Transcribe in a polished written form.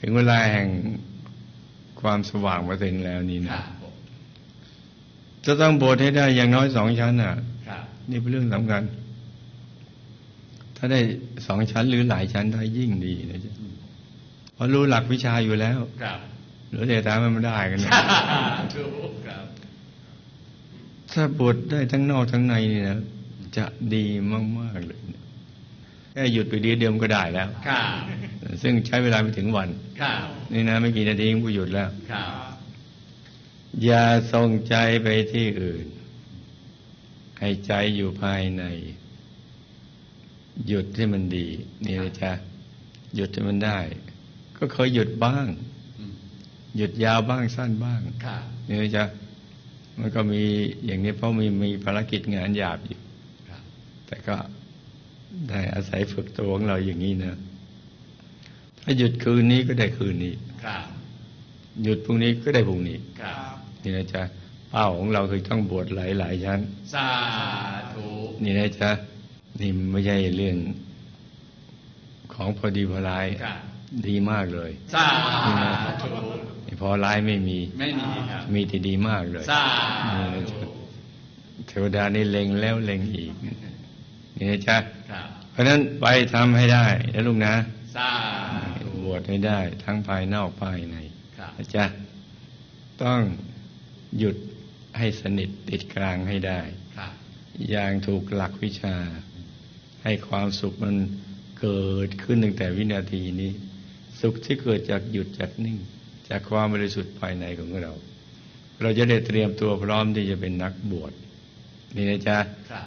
ถึงเวลาแห่งความสว่างมาถึงแล้วนี่นะจะต้องบวชให้ได้อย่างน้อย2 ชั้นนี่เป็นเรื่องสำคัญถ้าได้2 ชั้นหรือหลายชั้นได้ยิ่งดีนะจ๊ะเพราะรู้หลักวิชาอยู่แล้วหรือแต่ตามมันไม่ได้กันนะถ้าบวชได้ทั้งนอกทั้งในนี่นะจะดีมากๆเลยแค่หยุดไปเดียวก็ได้แล้วซึ่งใช้เวลาไม่ถึงวันนี่นะไม่กี่นาทีก็หยุดแล้วอย่าส่งใจไปที่อื่นให้ใจอยู่ภายในหยุดให้มันดีนี่นะจ๊ะหยุดให้มันได้ก็เคยหยุดบ้างหยุดยาวบ้างสั้นบ้างนี่นะจ๊ะมันก็มีอย่างนี้เพราะมีภารกิจงานหยาบอยู่แต่ก็ได้อาศัยฝึกตัวของเราอย่างนี้นะถ้าหยุดคืนนี้ก็ได้คืนนี้หยุดพรุ่งนี้ก็ได้พรุ่งนี้นี่นะจ๊ะเป้าของเราคือต้องบวชหลายชั้นสาธุนี่นะจ๊ะนี่ไม่ใช่เรื่องของพอดีพอร้ายดีมากเลยสาธุพอร้ายไม่มีครับมีที่ดีมากเลยสาธุเทวดานี่เล็งแล้วเล็งอีกนี่นะจ๊ะเพราะนั้นไปทำให้ได้นะลูกนะบวชให้ได้ทั้งภายนอกภายในนะจ๊ะต้องหยุดให้สนิทติดกลางให้ได้อย่างถูกหลักวิชาให้ความสุขมันเกิดขึ้นตั้งแต่วินาทีนี้สุขที่เกิดจากหยุดจากนิ่งจากความบริสุทธิ์ภายในของเราจะได้เตรียมตัวพร้อมที่จะเป็นนักบวชนี่นะจ๊ะ